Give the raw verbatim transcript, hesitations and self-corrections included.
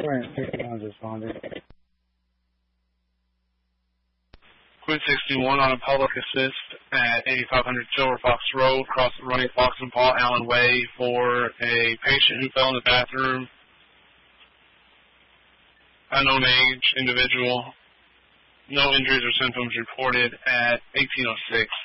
Current fifty-one responded. Queen sixty-one on a public assist at eighty-five hundred Silver Fox Road, across the running Fox and Paul Allen Way for a patient who fell in the bathroom. Unknown age individual. No injuries or symptoms reported at eighteen oh six.